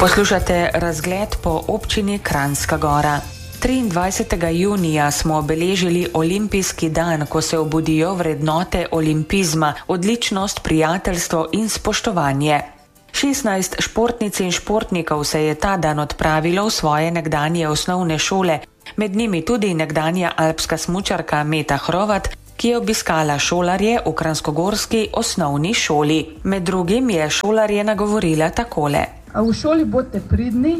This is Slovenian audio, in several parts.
Poslušate razgled po občini Kranjska Gora. 23. junija smo obeležili olimpijski dan, ko se obudijo vrednote olimpizma, odličnost, prijateljstvo in spoštovanje. 16 športnic in športnikov se je ta dan odpravilo v svoje nekdanje osnovne šole, med njimi tudi nekdanja alpska smučarka Meta Hrovat, ki je obiskala šolarje v kranjskogorski osnovni šoli. Med drugim je šolarje nagovorila takole. V šoli bodite pridni,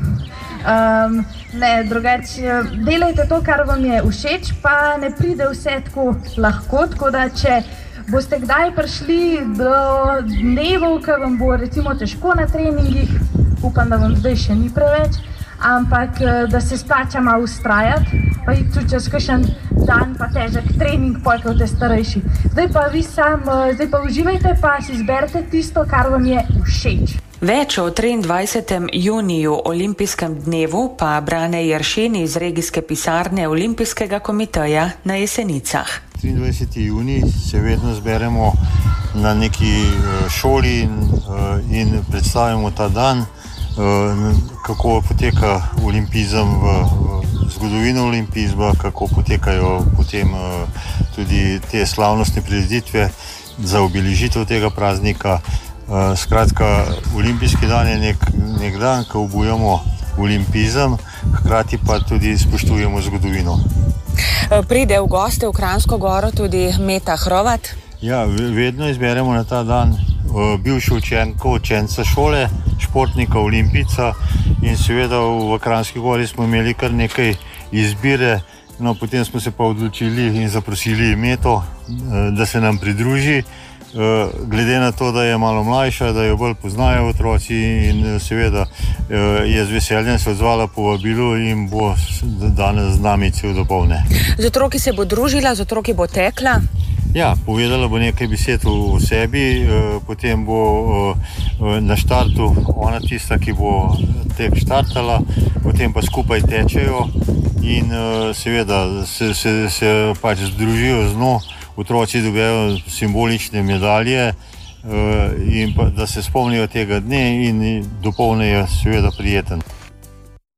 drugače delajte to, kar vam je všeč, pa ne pride vse tako lahko, tako da če boste kdaj prišli do dnevov, ki vam bo recimo težko na treningih, upam, da vam zdaj še ni preveč, ampak da se splača malo vztrajati, pa iti tudi čez kakšen dan pa težek trening, ko ste starejši. Zdaj pa uživajte, pa si izberite tisto, kar vam je všeč. Več o 23. juniju olimpijskem dnevu pa Brane Jeršin iz regijske pisarne Olimpijskega komiteja na Jesenicah. 23. junij se vedno zberemo na neki šoli in predstavimo ta dan, kako poteka olimpizem v zgodovino olimpizma, kako potekajo potem tudi te slavnostne prireditve za obeležitev tega praznika. Skratka, olimpijski dan je nek dan, ko obujamo olimpizem, hkrati pa tudi spoštujemo zgodovino. Pride v goste v Kranjsko Goro tudi Meta Hrovat? Ja, vedno izberemo na ta dan bivši učenca šole, športnika, olimpijca in seveda v Kranjski Gori smo imeli kar nekaj izbire, no potem smo se pa odločili in zaprosili Meto, da se nam pridruži. Glede na to, da je malo mlajša, da jo bolj poznajo otroci in seveda je z veseljem se odzvala povabilu in bo danes z nami cel dopoldne. Z otroki se bo družila, z otroki bo tekla? Ja, povedala bo nekaj besed o sebi, potem bo na štartu ona tista, ki bo tek štartala, potem pa skupaj tečejo in seveda se pač združijo z njo. Otroci dobijo simbolične medalje in pa, da se spomnijo tega dne in dopoldne je seveda prijeten.